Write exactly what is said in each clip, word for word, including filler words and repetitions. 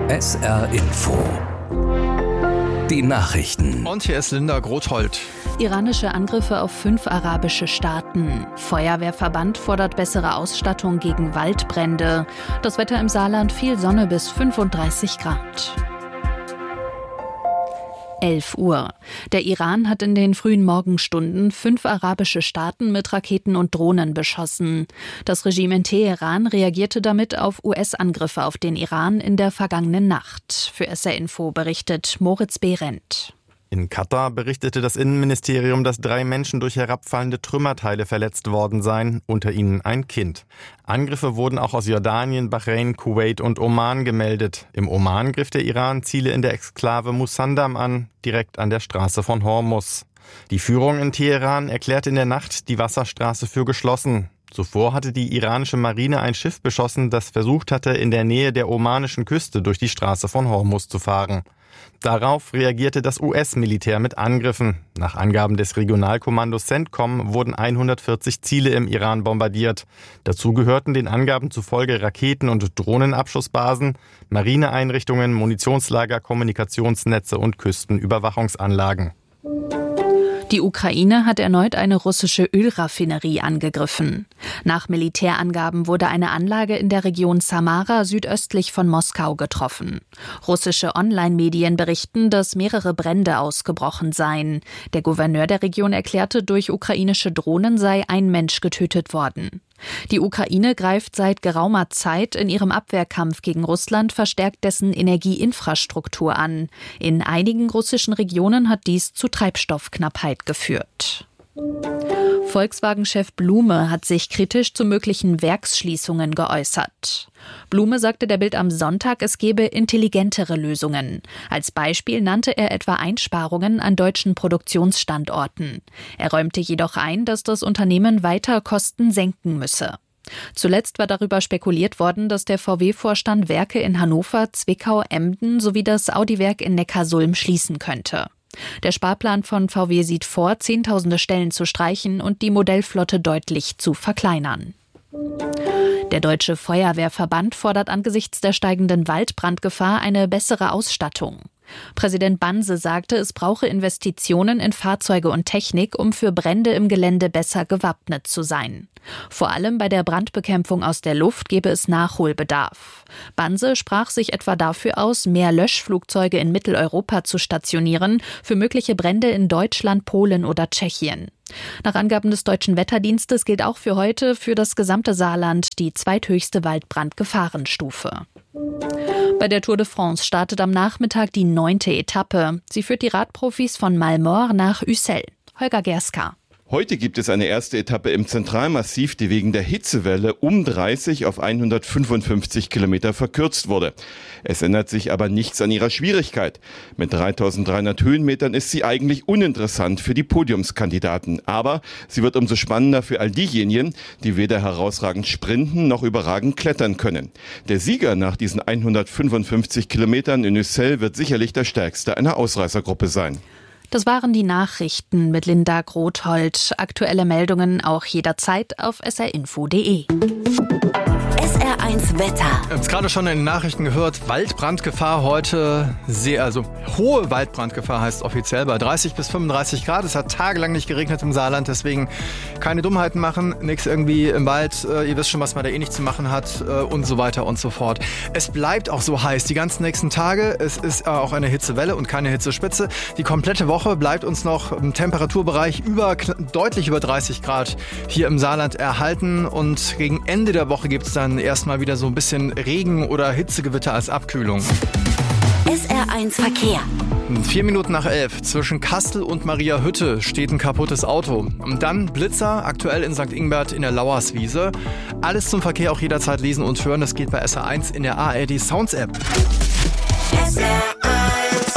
S R Info. Die Nachrichten. Und hier ist Linda Grothold. Iranische Angriffe auf fünf arabische Staaten. Feuerwehrverband fordert bessere Ausstattung gegen Waldbrände. Das Wetter im Saarland: viel Sonne bis fünfunddreißig Grad. elf Uhr. Der Iran hat in den frühen Morgenstunden fünf arabische Staaten mit Raketen und Drohnen beschossen. Das Regime in Teheran reagierte damit auf U S-Angriffe auf den Iran in der vergangenen Nacht. Für S R Info berichtet Moritz Behrendt. In Katar berichtete das Innenministerium, dass drei Menschen durch herabfallende Trümmerteile verletzt worden seien, unter ihnen ein Kind. Angriffe wurden auch aus Jordanien, Bahrain, Kuwait und Oman gemeldet. Im Oman griff der Iran Ziele in der Exklave Musandam an, direkt an der Straße von Hormuz. Die Führung in Teheran erklärte in der Nacht die Wasserstraße für geschlossen. Zuvor hatte die iranische Marine ein Schiff beschossen, das versucht hatte, in der Nähe der omanischen Küste durch die Straße von Hormuz zu fahren. Darauf reagierte das U S-Militär mit Angriffen. Nach Angaben des Regionalkommandos CENTCOM wurden hundertvierzig Ziele im Iran bombardiert. Dazu gehörten den Angaben zufolge Raketen- und Drohnenabschussbasen, Marineeinrichtungen, Munitionslager, Kommunikationsnetze und Küstenüberwachungsanlagen. Die Ukraine hat erneut eine russische Ölraffinerie angegriffen. Nach Militärangaben wurde eine Anlage in der Region Samara südöstlich von Moskau getroffen. Russische Online-Medien berichten, dass mehrere Brände ausgebrochen seien. Der Gouverneur der Region erklärte, durch ukrainische Drohnen sei ein Mensch getötet worden. Die Ukraine greift seit geraumer Zeit in ihrem Abwehrkampf gegen Russland verstärkt dessen Energieinfrastruktur an. In einigen russischen Regionen hat dies zu Treibstoffknappheit geführt. Volkswagen-Chef Blume hat sich kritisch zu möglichen Werksschließungen geäußert. Blume sagte der Bild am Sonntag, es gebe intelligentere Lösungen. Als Beispiel nannte er etwa Einsparungen an deutschen Produktionsstandorten. Er räumte jedoch ein, dass das Unternehmen weiter Kosten senken müsse. Zuletzt war darüber spekuliert worden, dass der V W-Vorstand Werke in Hannover, Zwickau, Emden sowie das Audi-Werk in Neckarsulm schließen könnte. Der Sparplan von V W sieht vor, zehntausende Stellen zu streichen und die Modellflotte deutlich zu verkleinern. Der Deutsche Feuerwehrverband fordert angesichts der steigenden Waldbrandgefahr eine bessere Ausstattung. Präsident Banse sagte, es brauche Investitionen in Fahrzeuge und Technik, um für Brände im Gelände besser gewappnet zu sein. Vor allem bei der Brandbekämpfung aus der Luft gebe es Nachholbedarf. Banse sprach sich etwa dafür aus, mehr Löschflugzeuge in Mitteleuropa zu stationieren, für mögliche Brände in Deutschland, Polen oder Tschechien. Nach Angaben des Deutschen Wetterdienstes gilt auch für heute für das gesamte Saarland die zweithöchste Waldbrandgefahrenstufe. Bei der Tour de France startet am Nachmittag die neunte Etappe. Sie führt die Radprofis von Malmort nach Ussel. Holger Gerska. Heute gibt es eine erste Etappe im Zentralmassiv, die wegen der Hitzewelle um dreißig auf hundertfünfundfünfzig Kilometer verkürzt wurde. Es ändert sich aber nichts an ihrer Schwierigkeit. Mit dreitausenddreihundert Höhenmetern ist sie eigentlich uninteressant für die Podiumskandidaten. Aber sie wird umso spannender für all diejenigen, die weder herausragend sprinten noch überragend klettern können. Der Sieger nach diesen hundertfünfundfünfzig Kilometern in Ussel wird sicherlich der stärkste einer Ausreißergruppe sein. Das waren die Nachrichten mit Linda Grothold. Aktuelle Meldungen auch jederzeit auf s r info punkt d e. S R eins Wetter. Wir haben es gerade schon in den Nachrichten gehört. Waldbrandgefahr heute sehr, also hohe Waldbrandgefahr heißt offiziell bei dreißig bis fünfunddreißig Grad. Es hat tagelang nicht geregnet im Saarland, deswegen keine Dummheiten machen, nichts irgendwie im Wald. Ihr wisst schon, was man da eh nicht zu machen hat und so weiter und so fort. Es bleibt auch so heiß die ganzen nächsten Tage. Es ist auch eine Hitzewelle und keine Hitzespitze. Die komplette Woche bleibt uns noch im Temperaturbereich über, deutlich über dreißig Grad hier im Saarland erhalten und gegen Ende der Woche gibt es dann erstmal wieder so ein bisschen Regen oder Hitzegewitter als Abkühlung. S R eins Verkehr. Vier Minuten nach elf. Zwischen Kastel und Mariahütte steht ein kaputtes Auto. Und dann Blitzer, aktuell in Sankt Ingbert in der Lauerswiese. Alles zum Verkehr auch jederzeit lesen und hören. Das geht bei S R eins in der A R D Sounds App. S R eins.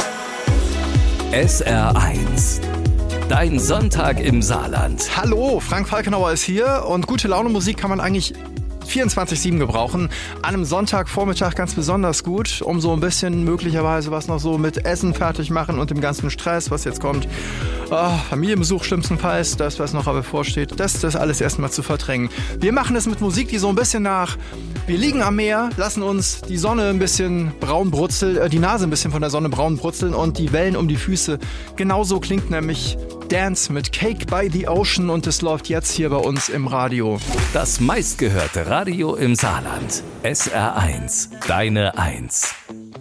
S R eins. Dein Sonntag im Saarland. Hallo, Frank Falkenauer ist hier und gute Laune Musik kann man eigentlich vierundzwanzig sieben gebrauchen. An einem Sonntagvormittag ganz besonders gut, um so ein bisschen möglicherweise was noch so mit Essen fertig machen und dem ganzen Stress, was jetzt kommt. Oh, Familienbesuch schlimmstenfalls, das, was noch bevorsteht, das, das alles erstmal zu verdrängen. Wir machen es mit Musik, die so ein bisschen nach, wir liegen am Meer, lassen uns die Sonne ein bisschen braun brutzeln, äh, die Nase ein bisschen von der Sonne braun brutzeln und die Wellen um die Füße. Genauso klingt nämlich Dance mit Cake by the Ocean und es läuft jetzt hier bei uns im Radio. Das meistgehörte Radio im Saarland. S R eins, deine Eins.